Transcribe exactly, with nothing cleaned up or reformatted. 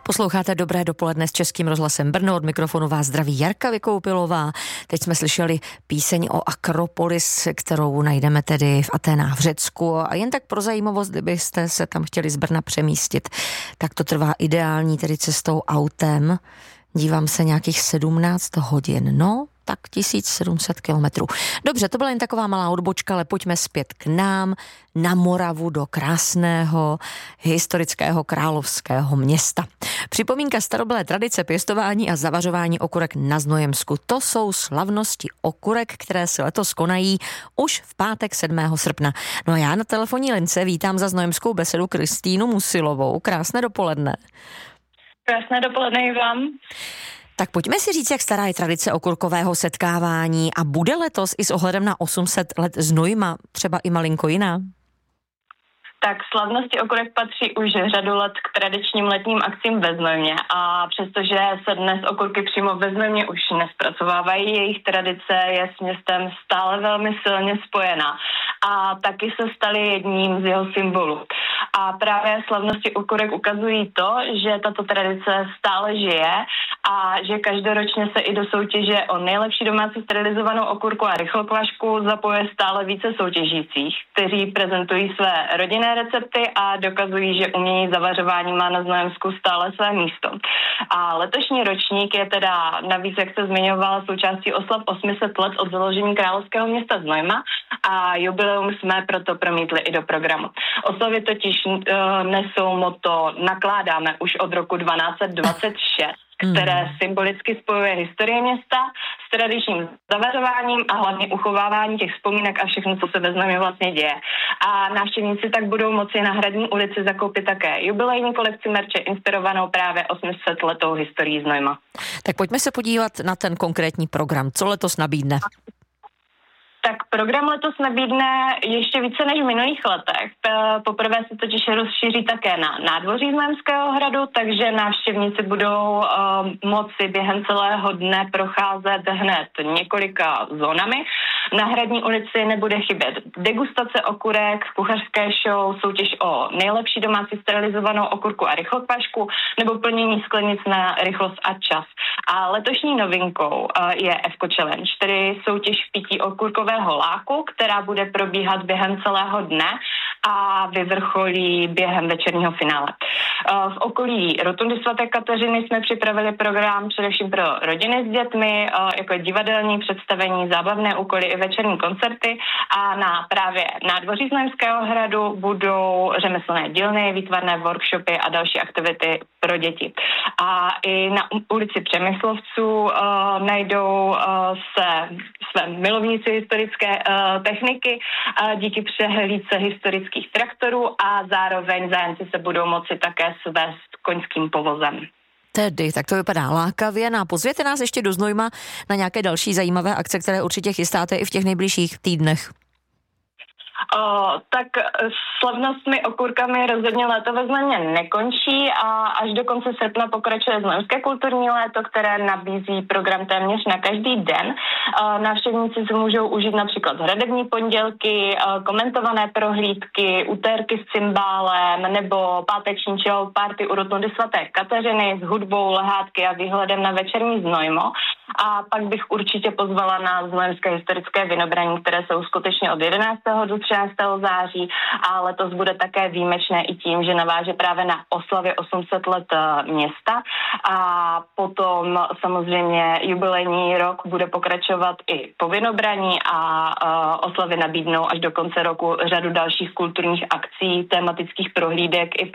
Posloucháte Dobré dopoledne s Českým rozhlasem Brno, od mikrofonu vás zdraví Jarka Vykoupilová. Teď jsme slyšeli píseň o Akropolis, kterou najdeme tedy v Aténách v Řecku, a jen tak pro zajímavost, kdybyste se tam chtěli z Brna přemístit, tak to trvá ideální, tedy cestou autem. Dívám se nějakých sedmnáct hodin, no tak tisíc sedm set kilometrů. Dobře, to byla jen taková malá odbočka, ale pojďme zpět k nám, na Moravu, do krásného historického královského města. Připomínka starobylé tradice pěstování a zavařování okurek na Znojemsku. To jsou slavnosti okurek, které se letos konají už v pátek sedmého srpna. No a já na telefonní lince vítám za znojemskou besedu Kristýnu Musilovou. Krásné dopoledne. Krásné dopoledne i vám. Tak pojďme si říct, jak stará je tradice okurkového setkávání a bude letos i s ohledem na osm set let Znojma třeba i malinko jiná? Tak slavnosti okurek patří už řadu let k tradičním letním akcím ve Znojmě, a přestože se dnes okurky přímo ve Znojmě už nespracovávají, jejich tradice je s městem stále velmi silně spojená a taky se staly jedním z jeho symbolů. A právě slavnosti okurek ukazují to, že tato tradice stále žije a že každoročně se i do soutěže o nejlepší domácí sterilizovanou okurku a rychlokvašku zapojuje stále více soutěžících, kteří prezentují své rodinné recepty a dokazují, že umění zavařování má na Znojemsku stále své místo. A letošní ročník je teda navíc, jak se zmiňovala, součástí oslav osm set let od založení královského města Znojma, a jubileum jsme proto promítli i do programu. Oslavy totiž uh, nesou motto Nakládáme už od roku dvanáct set dvacet šest, které symbolicky spojuje historii města s tradičním zavařováním a hlavně uchovávání těch vzpomínek a všechno, co se ve Znojmě vlastně děje. A návštěvníci tak budou moci na Hradní ulici zakoupit také jubilejní kolekci merče inspirovanou právě osm set letou historií Znojma. Tak pojďme se podívat na ten konkrétní program. Co letos nabídne? Tak program letos nabídne ještě více než v minulých letech. Poprvé se totiž rozšíří také na nádvoří Znojemského hradu, takže návštěvníci budou uh, moci během celého dne procházet hned několika zónami. Na Hradní ulici nebude chybět degustace okurek, kuchařské show, soutěž o nejlepší domácí sterilizovanou okurku a rychlokvašku nebo plnění sklenic na rychlost a čas. A letošní novinkou uh, je F-ko Challenge, tedy soutěž pití okurkového láku, která bude probíhat během celého dne a vyvrcholí během večerního finále. V okolí rotundy svaté Kateřiny jsme připravili program především pro rodiny s dětmi, jako divadelní představení, zábavné úkoly i večerní koncerty, a na právě nádvoří Znojemského hradu budou řemeslné dílny, výtvarné workshopy a další aktivity pro děti. A i na ulici Přemyslovců uh, najdou uh, se své milovníci historické uh, techniky uh, díky přehlídce historických traktorů, a zároveň zájemci se budou moci také svést koňským povozem. Tedy, tak to vypadá lákavě. No a pozvěte nás ještě do Znojma na nějaké další zajímavé akce, které určitě chystáte i v těch nejbližších týdnech. O, tak slavnostmi okurkami rozhodně léto ve Znojmě nekončí a až do konce srpna pokračuje Znojemské kulturní léto, které nabízí program téměř na každý den. O, návštěvníci si můžou užít například hradební pondělky, o, komentované prohlídky, úterky s cymbálem nebo páteční chill party u rotundy svaté Kateřiny s hudbou, lehátky a výhledem na večerní Znojmo. A pak bych určitě pozvala na Znojemské historické vinobraní, které se uskuteční od jedenáctého do třináctého září, a letos bude také výjimečné i tím, že naváže právě na oslavě osm set let města, a potom samozřejmě jubilejní rok bude pokračovat i po vinobraní a uh, oslavy nabídnou až do konce roku řadu dalších kulturních akcí, tematických prohlídek i